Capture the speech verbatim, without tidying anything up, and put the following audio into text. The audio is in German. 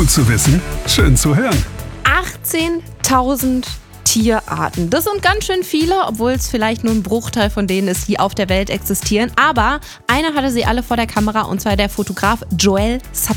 Gut zu wissen, schön zu hören. achtzehntausend Tierarten. Das sind ganz schön viele, obwohl es vielleicht nur ein Bruchteil von denen ist, die auf der Welt existieren. Aber einer hatte sie alle vor der Kamera, und zwar der Fotograf Joel Sutton.